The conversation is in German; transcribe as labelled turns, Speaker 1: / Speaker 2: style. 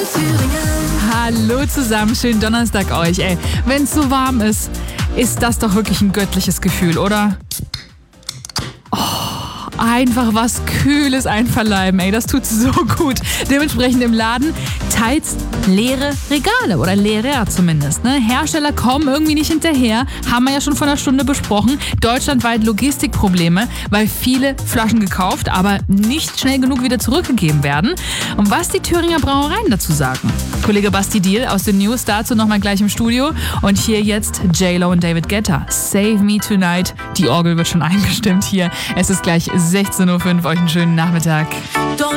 Speaker 1: Hallo zusammen, schönen Donnerstag euch. Ey, wenn es so warm ist, ist das doch wirklich ein göttliches Gefühl, oder? Einfach was Kühles einverleiben, ey, das tut so gut. Dementsprechend im Laden teils leere Regale oder leerer zumindest. Ne? Hersteller kommen irgendwie nicht hinterher, haben wir ja schon vor einer Stunde besprochen. Deutschlandweit Logistikprobleme, weil viele Flaschen gekauft, aber nicht schnell genug wieder zurückgegeben werden. Und was die Thüringer Brauereien dazu sagen? Kollege Basti Diel aus den News dazu nochmal gleich im Studio. Und hier jetzt J-Lo und David Guetta. Save Me Tonight. Die Orgel wird schon eingestimmt hier. Es ist gleich 16:05 Uhr. Euch einen schönen Nachmittag.